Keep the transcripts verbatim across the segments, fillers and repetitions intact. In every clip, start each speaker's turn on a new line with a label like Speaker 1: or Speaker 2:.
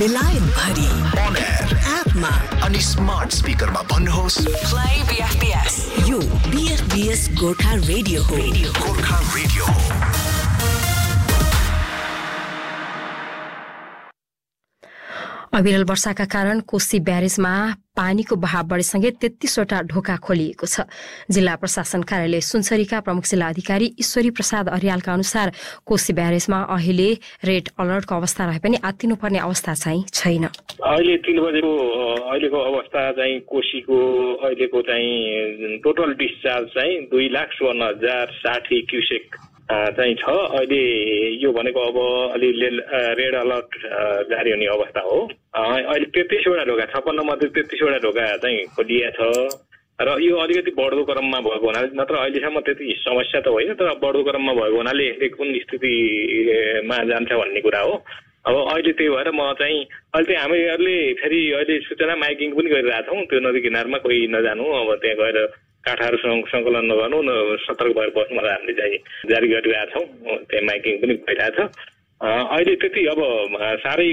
Speaker 1: बेलायत भरि
Speaker 2: on air
Speaker 1: एपमा
Speaker 2: अनि स्मार्ट स्पिकरमा भन्नुहोस्
Speaker 1: प्ले बीएफपीएस। यो बीएफपीएस गोर्खा रेडियो हो।
Speaker 2: गोर्खा रेडियो हो।
Speaker 3: अविरल वर्षाका कारण कोशी ब्यारेजमा पानीको बहाव बढेसँगै तेत्तीसवटा ढोका खोलिएको छ। जिल्ला प्रशासन कार्यालय सुनसरीका प्रमुख जिल्ला अधिकारी ईश्वरी प्रसाद अर्यालका अनुसार कोशी ब्यारेजमा अहिले रेड अलर्टको अवस्था रहे पनि आत्तिनुपर्ने अवस्था चाहिँ छैन।
Speaker 4: अहिले तीन बजेको अहिलेको अवस्था चाहिँ कोशीको अहिलेको चाहिँ टोटल डिस्चार्ज चाहिँ दुई लाख चौवन हजार साठी क्युसेक चाहिँ छ। अहिले यो भनेको अब अलि रेड अलर्ट जारी हुने अवस्था हो। अहिले तेत्तिसवटा ढोका छप्पन्न मध्ये तेत्तिसवटा ढोका चाहिँ खोलिया छ र यो अलिकति बढ्दो क्रममा भएको हुनाले नत्र अहिलेसम्म त्यति समस्या त होइन, तर बढ्दो क्रममा भएको हुनाले यसले कुन स्थितिमा जान्छ भन्ने कुरा हो। अब अहिले त्यही भएर म चाहिँ अहिले चाहिँ हामीहरूले फेरि अहिले सूचना माइकिङ पनि गरिरहेछौँ। त्यो नदी किनारमा कोही नजानु, अब त्यहाँ गएर काठहरू सङ्कलन नगर्नु, सतर्क भएर बस्नु भनेर हामीले चाहिँ जारी गरिरहेछौँ। त्यहाँ माइकिङ पनि भइरहेछ। अहिले त्यति अब साह्रै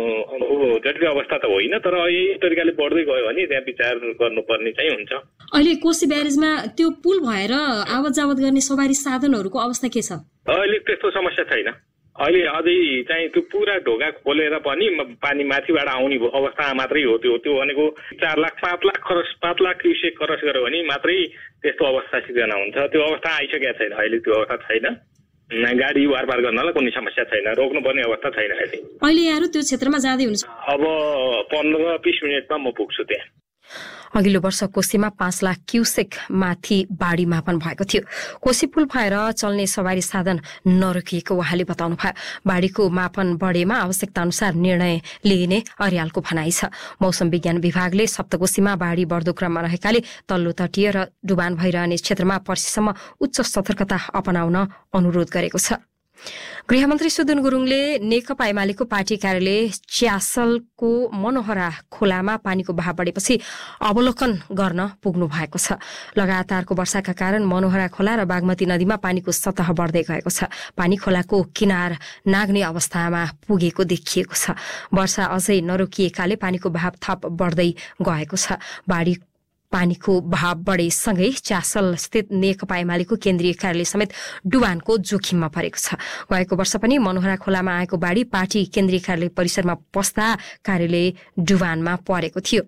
Speaker 4: जटिल अवस्था त होइन, तर यही तरिकाले बढ्दै गयो भने त्यहाँ विचार गर्नुपर्ने चाहिँ हुन्छ।
Speaker 5: अहिले कोशी ब्यारेजमा त्यो पुल भएर आवत जावत गर्ने सवारी साधनहरूको अवस्था के छ?
Speaker 4: अहिले त्यस्तो समस्या छैन। अहिले अझै चाहिँ त्यो पुरा ढोका खोलेर पनि पानी माथिबाट आउने अवस्था मात्रै हो। त्यो त्यो भनेको चार लाख पाँच लाख खरस पाँच लाख क्युसेक खरस गर्यो भने मात्रै त्यस्तो अवस्था सिर्जना हुन्छ। त्यो अवस्था आइसकेको छैन। अहिले त्यो अवस्था छैन। गाडी वारपार गर्नलाई कुनै समस्या छैन। रोक्नुपर्ने अवस्था छैन अहिले।
Speaker 5: अहिले यहाँहरू त्यो क्षेत्रमा जाँदै हुनुहुन्छ?
Speaker 4: अब पन्ध्र बिस मिनटमा म पुग्छु त्यहाँ।
Speaker 3: अघिल्लो वर्ष कोशीमा पाँच लाख क्युसेक माथि बाढी मापन भएको थियो। कोशी पुल भएर चल्ने सवारी साधन नरोकिएको उहाँले बताउनु भयो। बाढीको मापन बढेमा आवश्यकता अनुसार निर्णय लिइने अर्यालको भनाइ छ। मौसम विज्ञान विभागले सप्तकोशीमा बाढी बढ्दो क्रममा रहेकाले तल्लो तटीय र डुबान भइरहने क्षेत्रमा पर्सिसम्म उच्च सतर्कता अपनाउन अनुरोध गरेको छ। गृहमन्त्री सुदन गुरुङले नेकपा एमालेको पार्टी कार्यालय च्यासलको मनोहरा खोलामा पानीको बहाव बढेपछि अवलोकन गर्न पुग्नु भएको छ। लगातारको वर्षाका कारण मनोहरा खोला र बागमती नदीमा पानीको सतह बढ्दै गएको छ। पानी खोलाको किनार नाग्ने अवस्थामा पुगेको देखिएको छ। वर्षा अझै नरोकिएकाले पानीको बहाव थप बढ्दै गएको छ। बाढी पानीको बहाव बढेसँगै च्यासल स्थित नेकपा एमालेको केन्द्रीय कार्यालय समेत डुबानको जोखिममा परेको छ। गएको वर्ष पनि मनोहरा खोलामा आएको बाढी पार्टी केन्द्रीय कार्यालय परिसरमा पस्दा कार्यालय डुबानमा परेको थियो।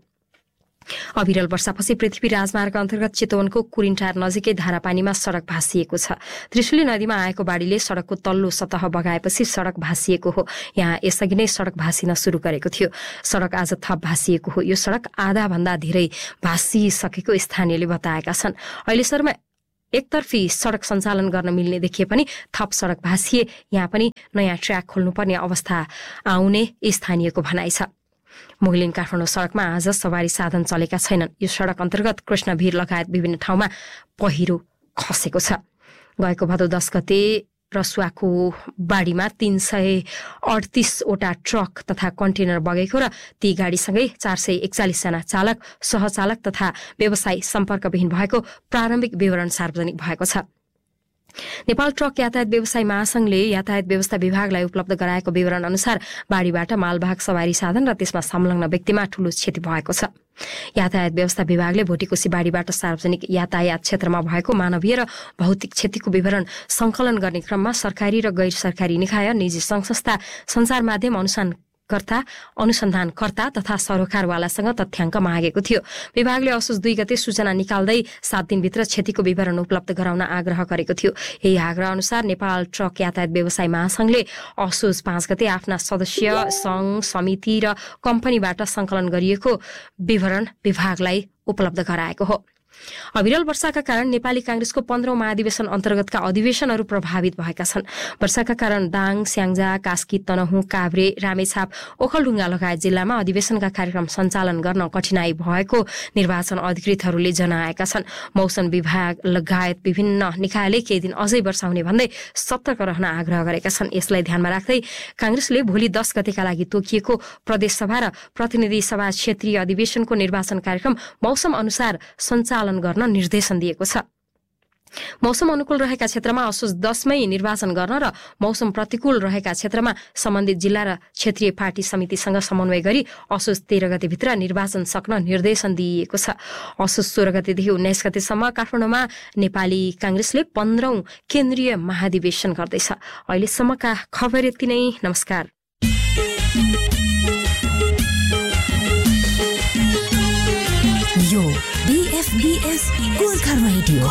Speaker 3: अविरल वर्षापछि पृथ्वी राजमार्ग अन्तर्गत चितवनको कुरिन्टार नजिकै धारापानीमा सड़क भाँसिएको छ। त्रिशुली नदीमा आएको बाढीले सड़कको तल्लो सतह बगाएपछि सड़क भाँसिएको हो। यहाँ यसअघि नै सड़क भाँसिन शुरू गरेको थियो। सड़क आज थप भाँसिएको हो। यो सड़क आधा भन्दा धेरै भाँसिसकेको स्थानीयले बताएका छन्। अहिलेसम्म एकतर्फी सड़क सञ्चालन गर्न मिल्ने देखिए पनि थप सड़क भाँसिए यहाँ पनि नयाँ ट्र्याक खोल्नुपर्ने अवस्था आउने स्थानीयको भनाइ छ। मुगलिन काठमाडौँ सड़कमा आज सवारी साधन चलेका छैनन्। यो सड़क अन्तर्गत कृष्णभिर लगायत विभिन्न ठाउँमा पहिरो खसेको छ। गएको भदौ दस गते रसुवाको बाढीमा तीन सय अडतिसवटा ट्रक तथा कन्टेनर बगेको र ती गाडीसँगै चार सय एकचालिसजना चालक, सहचालक तथा व्यवसायी सम्पर्कविहीन भएको प्रारम्भिक विवरण सार्वजनिक भएको छ। नेपाल ट्रक यातायात व्यवसाय महासंघले यातायात व्यवस्था विभागलाई उपलब्ध गराएको विवरण अनुसार बाढीबाट मालवाहक सवारी साधन र त्यसमा संलग्न व्यक्तिमा ठूलो क्षति भएको छ। यातायात व्यवस्था विभागले भोटिकोशी बाढीबाट सार्वजनिक यातायात क्षेत्रमा भएको मानवीय र भौतिक क्षतिको विवरण संकलन गर्ने क्रममा सरकारी र गैर सरकारी निकाय, निजी संघ संस्था, सञ्चार माध्यम अनुसन्धान कर्ता अनुसन्धानकर्ता तथा सरोकारवालासँग तथ्याङ्क मागेको थियो। विभागले असोज दुई गते सूचना निकाल्दै सात दिनभित्र क्षतिको विवरण उपलब्ध गराउन आग्रह गरेको थियो। यही आग्रह अनुसार नेपाल ट्रक यातायात व्यवसाय महासंघले असोज पाँच गते आफ्ना सदस्य, संघ, समिति र कम्पनीबाट संकलन गरिएको विवरण विभागलाई उपलब्ध गराएको हो। अविरल वर्षाका कारण नेपाली कांग्रेसको पन्ध्रौं महाधिवेशन अन्तर्गतका अधिवेशनहरू प्रभावित भएका छन्। वर्षाका कारण दाङ, स्याङ्जा, कास्की, तनहुँ, काभ्रे, रामेछाप, ओखलढुङ्गा लगायत जिल्लामा अधिवेशनका कार्यक्रम सञ्चालन गर्न कठिनाई भएको निर्वाचन अधिकृतहरूले जनाएका छन्। मौसम विभाग लगायत विभिन्न निकायले केही दिन अझै वर्षा हुने भन्दै सतर्क रहन आग्रह गरेका छन्। यसलाई ध्यानमा राख्दै कांग्रेसले भोलि दस गतेका लागि तोकिएको प्रदेशसभा र प्रतिनिधि सभा क्षेत्रीय अधिवेशनको निर्वाचन कार्यक्रम मौसम अनुसार सञ्चालन गर्न निर्देशन दिएको छ। मौसम अनुकूल रहेका क्षेत्रमा असोज दसमै निर्वाचन गर्न र मौसम प्रतिकूल रहेका क्षेत्रमा सम्बन्धित जिल्ला र क्षेत्रीय पार्टी समितिसँग समन्वय गरी असोज तेह्र गतेभित्र निर्वाचन सक्न निर्देशन दिइएको छ। असोज सोह्र गतेदेखि उन्नाइस गतेसम्म काठमाडौँमा नेपाली कांग्रेसले पन्ध्रौं केन्द्रीय महाधिवेशन गर्दैछ। अहिलेसम्मका खबर यति नै। नमस्कार।
Speaker 1: यो बीएफबीएस गोर्खा रेडियो